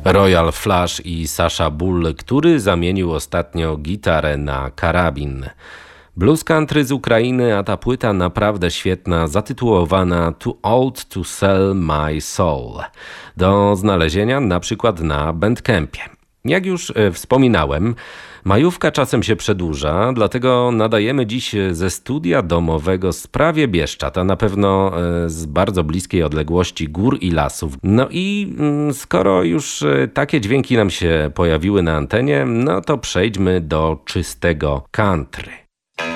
Royal Flush i Sasha Bull, który zamienił ostatnio gitarę na karabin. Blues country z Ukrainy, a ta płyta naprawdę świetna, zatytułowana Too Old to Sell My Soul. Do znalezienia na przykład na Bandcampie. Jak już wspominałem, majówka czasem się przedłuża, dlatego nadajemy dziś ze studia domowego z prawie Bieszczad, a na pewno z bardzo bliskiej odległości gór i lasów. No i skoro już takie dźwięki nam się pojawiły na antenie, no to przejdźmy do czystego country.